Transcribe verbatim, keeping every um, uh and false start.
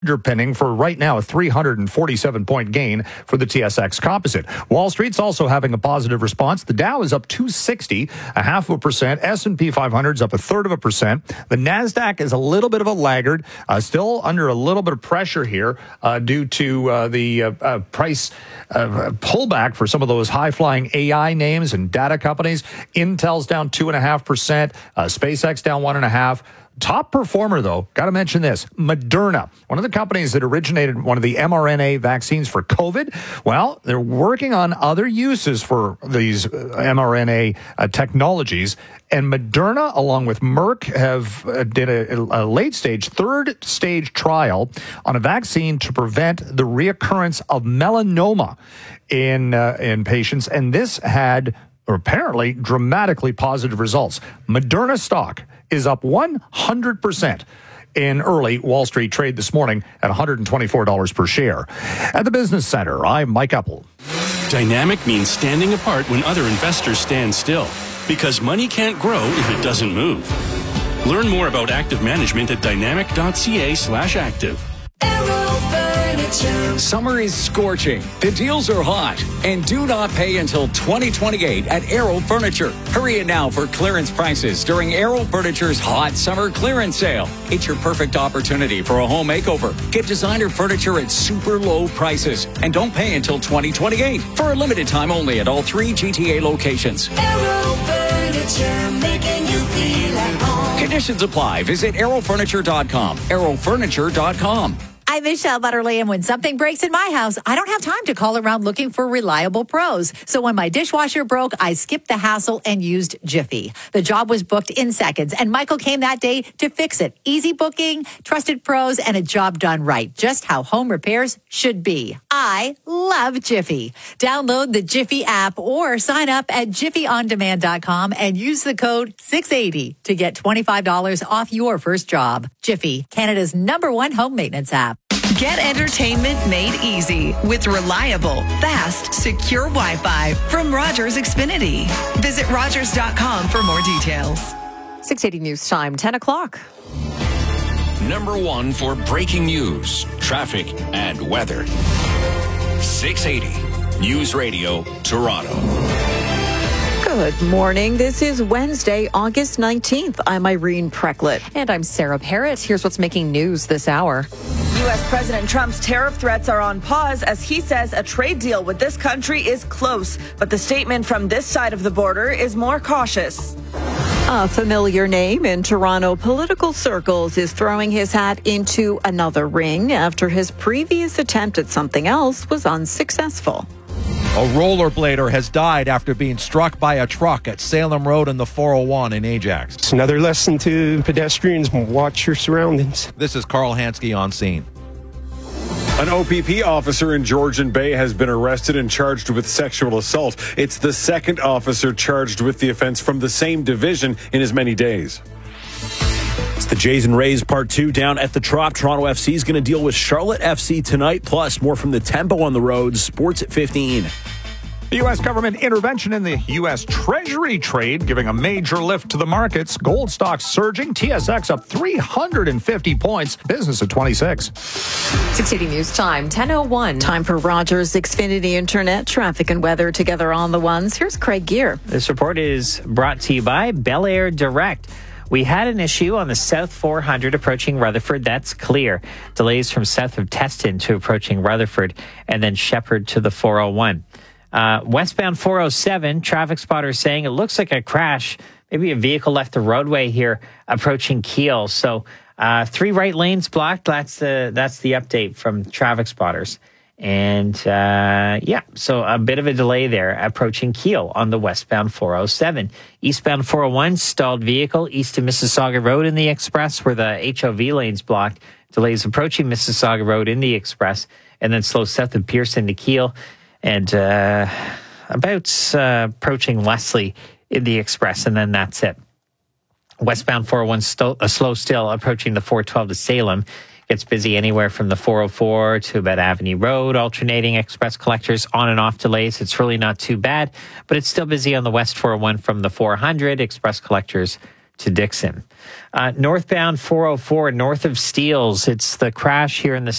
underpinning for right now a three hundred forty-seven point gain for the T S X Composite. Wall Street's also having a positive response. The Dow is up two sixty, a half of a percent. S and P five hundred is up a third of a percent. The NASDAQ is a little bit of a laggard, uh, still under a little bit of pressure here uh, due to uh, the uh, uh, price uh, pullback for some of those high-flying A I names and data companies. Intel's down two point five percent, uh, SpaceX down one point five percent. Top performer, though, got to mention this, Moderna, one of the companies that originated one of the mRNA vaccines for COVID. Well, they're working on other uses for these mRNA uh, technologies. And Moderna, along with Merck, have uh, did a, a late-stage, third-stage trial on a vaccine to prevent the reoccurrence of melanoma in uh, in patients. And this had apparently dramatically positive results. Moderna stock is up one hundred percent in early Wall Street trade this morning at one hundred twenty-four dollars per share. At the Business Center, I'm Mike Apple. Dynamic means standing apart when other investors stand still, because money can't grow if it doesn't move. Learn more about active management at dynamic.ca slash active. Summer is scorching, the deals are hot, and do not pay until twenty twenty-eight at Aero Furniture. Hurry in now for clearance prices during Aero Furniture's hot summer clearance sale. It's your perfect opportunity for a home makeover. Get designer furniture at super low prices, and don't pay until twenty twenty-eight for a limited time only at all three G T A locations. Aero Furniture, making you feel at home. Conditions apply. Visit aero furniture dot com. aero furniture dot com. I'm Michelle Butterly, and when something breaks in my house, I don't have time to call around looking for reliable pros. So when my dishwasher broke, I skipped the hassle and used Jiffy. The job was booked in seconds, and Michael came that day to fix it. Easy booking, trusted pros, and a job done right. Just how home repairs should be. I love Jiffy. Download the Jiffy app or sign up at jiffy on demand dot com and use the code six eighty to get twenty-five dollars off your first job. Jiffy, Canada's number one home maintenance app. Get entertainment made easy with reliable, fast, secure Wi-Fi from Rogers Xfinity. Visit rogers dot com for more details. six eighty News Time, ten o'clock. Number one for breaking news, traffic, and weather. six eighty News Radio, Toronto. Good morning. This is Wednesday, August nineteenth. I'm Irene Precklett. And I'm Sarah Parrott. Here's what's making news this hour. U S President Trump's tariff threats are on pause as he says a trade deal with this country is close. But the statement from this side of the border is more cautious. A familiar name in Toronto political circles is throwing his hat into another ring after his previous attempt at something else was unsuccessful. A rollerblader has died after being struck by a truck at Salem Road in the four oh one in Ajax. It's another lesson to pedestrians. Watch your surroundings. This is Carl Hansky on scene. An O P P officer in Georgian Bay has been arrested and charged with sexual assault. It's the second officer charged with the offense from the same division in as many days. It's the Jays and Rays Part two down at the Trop. Toronto F C is going to deal with Charlotte F C tonight, plus more from the Tempo on the road. Sports at fifteen. The U S government intervention in the U S Treasury trade giving a major lift to the markets. Gold stocks surging. T S X up three hundred fifty points. Business at twenty-six. six eighty News Time, ten oh one. Time for Rogers Xfinity Internet traffic and weather together on the ones. Here's Craig Gear. This report is brought to you by Bel Air Direct. We had an issue on the South four hundred approaching Rutherford. That's clear. Delays from south of Teston to approaching Rutherford, and then Shepherd to the four oh one. Uh, westbound four oh seven, traffic spotters saying it looks like a crash. Maybe a vehicle left the roadway here approaching Kiel. So uh, three right lanes blocked. That's the, that's the update from traffic spotters. And uh, yeah, so a bit of a delay there approaching Kiel on the westbound four oh seven. Eastbound four oh one, stalled vehicle east of Mississauga Road in the express where the H O V lane's blocked. Delays approaching Mississauga Road in the express, and then slow south of Pearson to Kiel. And uh, about uh, approaching Leslie in the express, and then that's it. Westbound four oh one, sto- uh, slow still approaching the four twelve to Salem. Gets busy anywhere from the four oh four to about Avenue Road, alternating express collectors on and off delays. It's really not too bad, but it's still busy on the West four oh one from the four hundred, express collectors to Dixon. Uh, northbound four oh four north of Steeles. It's the crash here in the